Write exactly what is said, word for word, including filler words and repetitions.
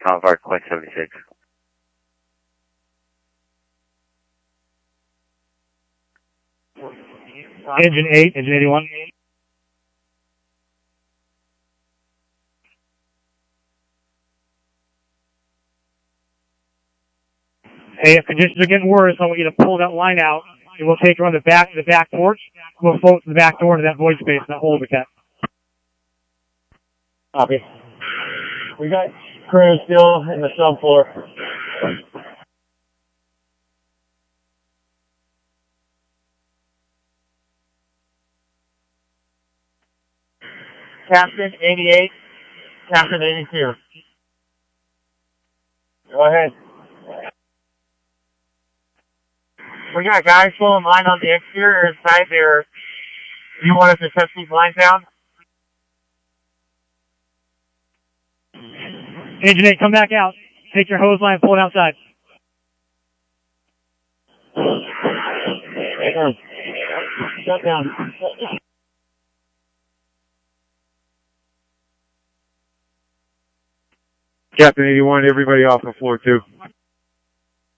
Convar Quest seventy-six. Engine eight, engine eighty-one. Hey, if conditions are getting worse, I want you to pull that line out, and we'll take her on the back the back porch. We'll float to the back door into that void space, that hole we kept. Copy. We got crew still in the subfloor. Captain eighty-eight, Captain eighty-two. Go ahead. We got guys pulling line on the exterior side there. Do you want us to touch these lines down? Engine eight, come back out. Take your hose line and pull it outside. Shut down. Captain eighty-one, everybody off the floor too.